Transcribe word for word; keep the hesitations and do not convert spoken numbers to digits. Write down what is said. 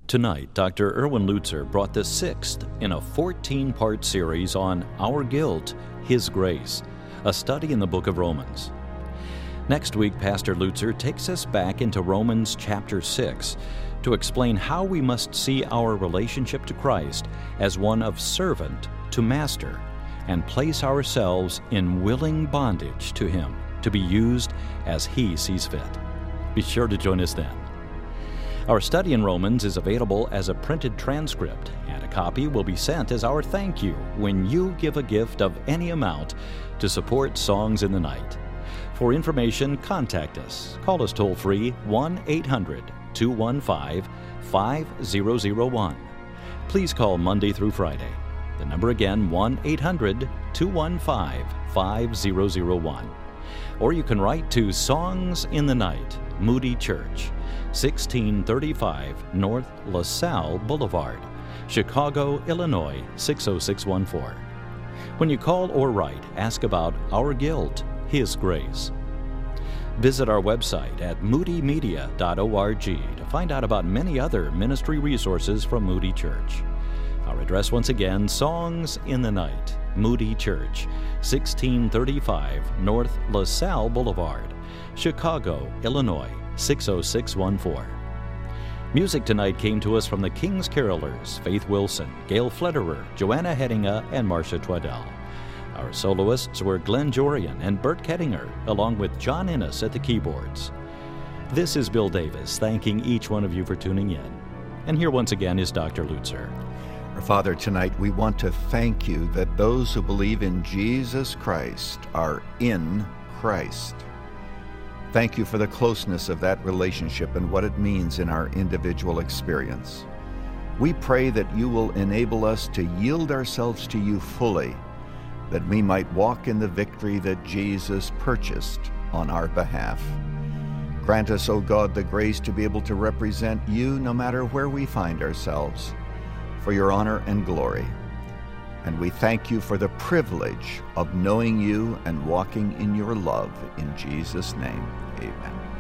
Tonight, Doctor Erwin Lutzer brought the sixth in a fourteen-part series on Our Guilt, His Grace, a study in the book of Romans. Next week, Pastor Lutzer takes us back into Romans chapter six to explain how we must see our relationship to Christ as one of servant to master and place ourselves in willing bondage to Him to be used as He sees fit. Be sure to join us then. Our study in Romans is available as a printed transcript, and a copy will be sent as our thank you when you give a gift of any amount to support Songs in the Night. For information, contact us. Call us toll-free one eight hundred two one five five zero zero one. Please call Monday through Friday. The number again, one eight hundred two one five five zero zero one. Or you can write to Songs in the Night, Moody Church, sixteen thirty-five North LaSalle Boulevard, Chicago, Illinois, six oh six one four. When you call or write, ask about Our Guilt, His Grace. Visit our website at moody media dot org to find out about many other ministry resources from Moody Church. Our address once again, Songs in the Night, Moody Church, sixteen thirty-five North LaSalle Boulevard, Chicago, Illinois, six oh six one four. Music tonight came to us from the King's Carolers, Faith Wilson, Gail Flederer, Joanna Hedinga, and Marcia Twaddell. Our soloists were Glenn Jorian and Bert Kettinger, along with John Innes at the keyboards. This is Bill Davis, thanking each one of you for tuning in. And here once again is Doctor Lutzer. Our Father, tonight we want to thank you that those who believe in Jesus Christ are in Christ. Thank you for the closeness of that relationship and what it means in our individual experience. We pray that you will enable us to yield ourselves to you fully, that we might walk in the victory that Jesus purchased on our behalf. Grant us, O God, the grace to be able to represent you no matter where we find ourselves, for your honor and glory. And we thank you for the privilege of knowing you and walking in your love. In Jesus' name, amen.